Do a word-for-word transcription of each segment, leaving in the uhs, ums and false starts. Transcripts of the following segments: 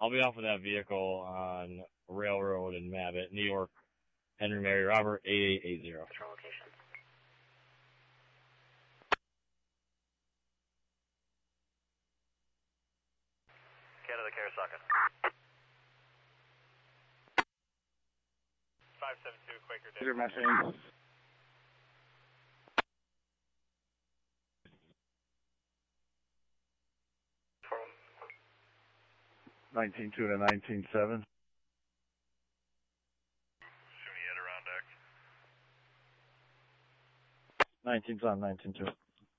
I'll be off with that vehicle on Railroad in Mabit, New York. Henry Mary Robert, eight eight eight zero. Control location. Canada Care Socket. five seven two Quaker Day. Your message. nineteen two to nineteen seven. SUNY Adirondack. nineteen's on nineteen two.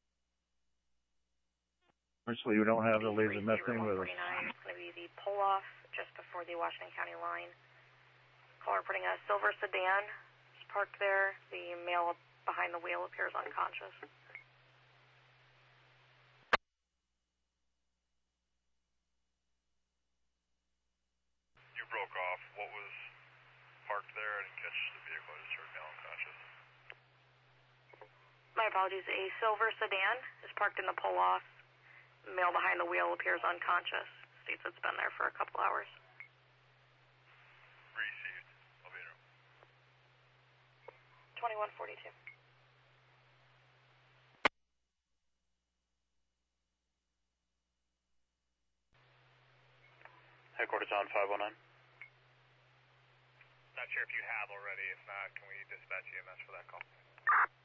Actually, you don't have the laser messing with us. It's going to be the pull-off just before the Washington County line. Caller reporting a silver sedan. It's parked there. The male behind the wheel appears unconscious. You broke off. What was parked there? I didn't catch the vehicle. I just heard male unconscious. My apologies. A silver sedan is parked in the pull-off. The male behind the wheel appears unconscious. States it's been there for a couple hours. Received. I'll be in room. twenty-one forty-two. Headquarters on five one nine. Not sure if you have already. If not, can we dispatch E M S for that call?